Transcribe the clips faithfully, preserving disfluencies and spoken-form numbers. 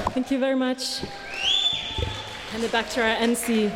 Thank you very much. Hand it back to our M C.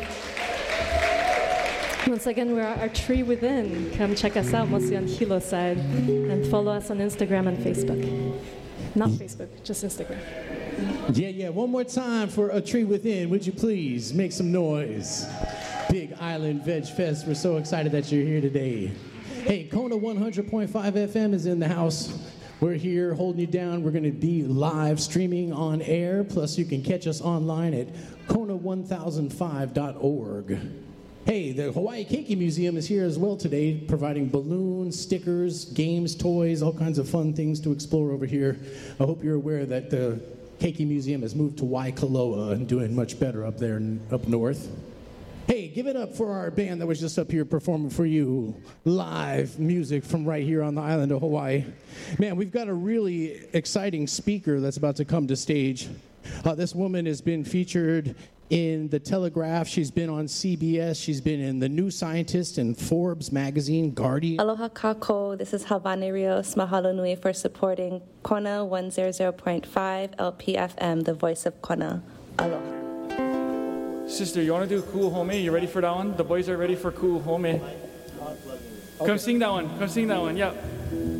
Once again, we're our Tree Within. Come check us out, mostly on Hilo side, and follow us on Instagram and Facebook. Not Facebook, just Instagram. Yeah, yeah. One more time for A Tree Within. Would you please make some noise? Big Island Veg Fest. We're so excited that you're here today. Hey, Kona one hundred point five F M is in the house. We're here holding you down. We're going to be live streaming on air. Plus, you can catch us online at Kona one thousand five dot org. Hey, the Hawaii Keiki Museum is here as well today, providing balloons, stickers, games, toys, all kinds of fun things to explore over here. I hope you're aware that the Keiki Museum has moved to Waikoloa and doing much better up there up north. Hey, give it up for our band that was just up here performing for you. Live music from right here on the island of Hawaii. Man, we've got a really exciting speaker that's about to come to stage. Uh, this woman has been featured in The Telegraph. She's been on C B S. She's been in The New Scientist and Forbes magazine, Guardian. Aloha kako. This is Havani Rios. Mahalo nui for supporting Kona one hundred point five L P F M, the voice of Kona. Aloha. Sister, you want to do Cool Home? You ready for that one? The boys are ready for Cool Home. Come sing that one. Come sing that one. Yeah.